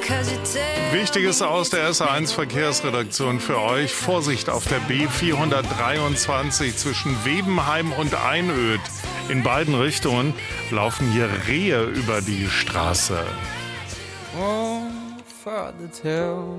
Wichtiges aus der SR1 Verkehrsredaktion für euch. Vorsicht auf der B423 zwischen Webenheim und Einöd. In beiden Richtungen laufen hier Rehe über die Straße. Oh, Father, tell